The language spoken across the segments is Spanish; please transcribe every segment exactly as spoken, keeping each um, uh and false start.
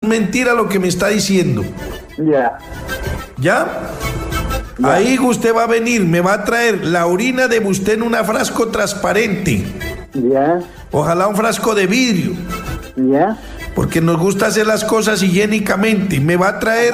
mentira lo que me está diciendo. Ya. ¿Ya? Ya. Ahí usted va a venir, me va a traer la orina de usted en un frasco transparente. Ya. Ojalá un frasco de vidrio. Ya. Porque nos gusta hacer las cosas higiénicamente. Me va a traer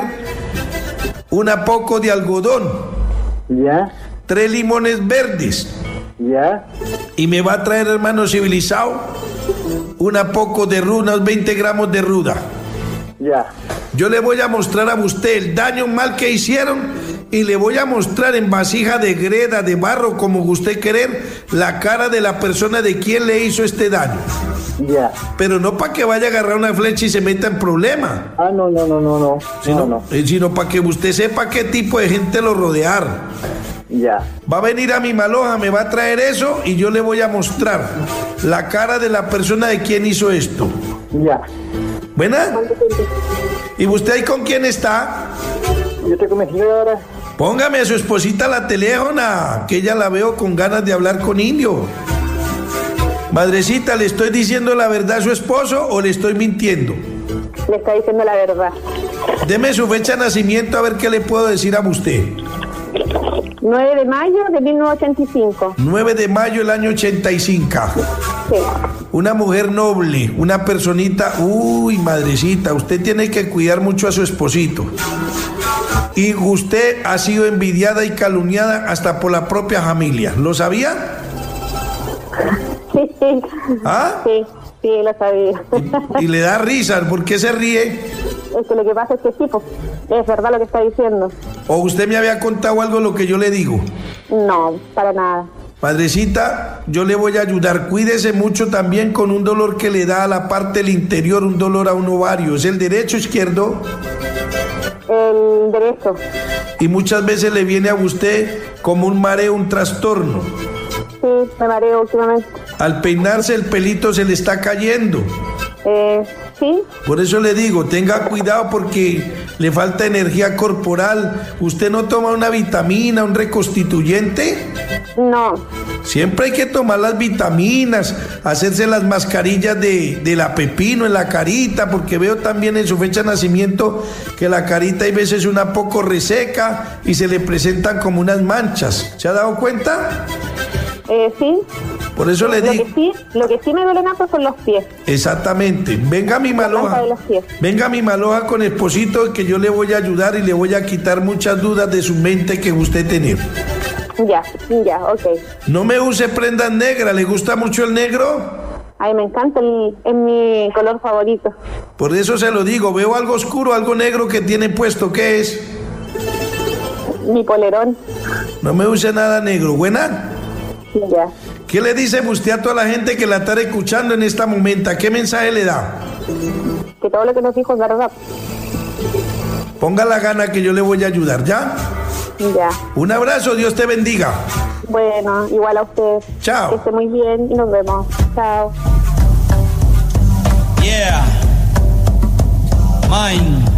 una poco de algodón. Ya. Tres limones verdes. Ya. Y me va a traer, hermano civilizado, una poco de ruda, unos veinte gramos de ruda. Ya. Yo le voy a mostrar a usted el daño mal que hicieron y le voy a mostrar en vasija de greda, de barro, como usted querer, la cara de la persona de quien le hizo este daño. Ya. Pero no para que vaya a agarrar una flecha y se meta en problema. Ah, no, no, no, no, no. Sino, no, no. sino para que usted sepa qué tipo de gente lo rodear. Ya. Va a venir a mi maloja, me va a traer eso y yo le voy a mostrar la cara de la persona de quien hizo esto. Ya. ¿Buena? ¿Y usted ahí con quién está? Yo estoy con mi señora. Póngame a su esposita la teléfona, que ella la veo con ganas de hablar con indio. Madrecita, ¿le estoy diciendo la verdad a su esposo o le estoy mintiendo? Le está diciendo la verdad. Deme su fecha de nacimiento a ver qué le puedo decir a usted. nueve de mayo de mil novecientos ochenta y cinco. nueve de mayo del año ochenta y cinco. Sí. Una mujer noble, una personita. Uy, madrecita, usted tiene que cuidar mucho a su esposito. Y usted ha sido envidiada y calumniada hasta por la propia familia. ¿Lo sabía? Sí, sí. ¿Ah? Sí, sí, lo sabía. Y, y le da risa. ¿Por qué se ríe? Es que lo que pasa es que sí, pues, es verdad lo que está diciendo. ¿O usted me había contado algo de lo que yo le digo? No, para nada. Madrecita, yo le voy a ayudar. Cuídese mucho también con un dolor que le da a la parte del interior, un dolor a un ovario. ¿Es el derecho o izquierdo? El derecho. Y muchas veces le viene a usted como un mareo, un trastorno. Sí, me mareo últimamente. Al peinarse el pelito se le está cayendo. Eh, sí. Por eso le digo, tenga cuidado porque le falta energía corporal. ¿Usted no toma una vitamina, un reconstituyente? No. Siempre hay que tomar las vitaminas, hacerse las mascarillas de, de la pepino en la carita, porque veo también en su fecha de nacimiento que la carita hay veces una poco reseca y se le presentan como unas manchas. ¿Se ha dado cuenta? Eh, sí. Por eso le lo digo. Que sí, lo que sí me duele más son los pies. Exactamente. Venga mi maloja. Venga mi maloja con esposito que yo le voy a ayudar y le voy a quitar muchas dudas de su mente que usted tiene. Ya, ya, ok. No me use prendas negras. ¿Le gusta mucho el negro? Ay, me encanta, el, es mi color favorito. Por eso se lo digo. Veo algo oscuro, algo negro que tiene puesto. ¿Qué es? Mi polerón. No me use nada negro. ¿Buena? Ya. ¿Qué le dice usted a toda la gente que la está escuchando en este momento? ¿Qué mensaje le da? Que todo lo que nos dijo es verdad. Ponga la gana que yo le voy a ayudar, ¿ya? Ya. Un abrazo, Dios te bendiga. Bueno, igual a usted. Chao. Que esté muy bien y nos vemos. Chao. Yeah. Mine.